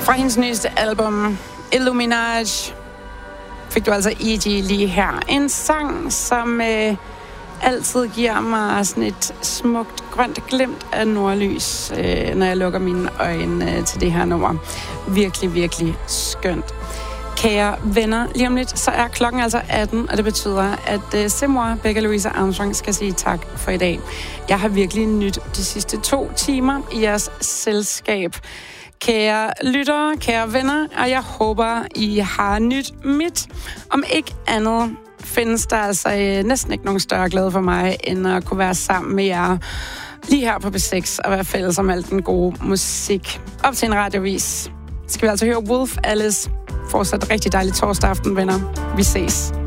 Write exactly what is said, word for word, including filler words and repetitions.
Fra hendes nyeste album, Illuminage, fik du altså E G lige her. En sang, som øh, altid giver mig sådan et smukt, grønt glimt af nordlys, øh, når jeg lukker mine øjne øh, til det her nummer. Virkelig, virkelig skønt. Kære venner, lige om lidt, så er klokken altså atten, og det betyder, at uh, Simor, Becca Louise Armstrong, skal sige tak for i dag. Jeg har virkelig nydt de sidste to timer i jeres selskab. Kære lyttere, kære venner, og jeg håber, I har nyt mit. Om ikke andet findes der altså uh, næsten ikke nogen større glæde for mig, end at kunne være sammen med jer lige her på B seks og være fælles om al den gode musik. Op til en radiovis skal vi altså høre Wolf Alice. Fortsat rigtig dejlig torsdag aften, venner. Vi ses.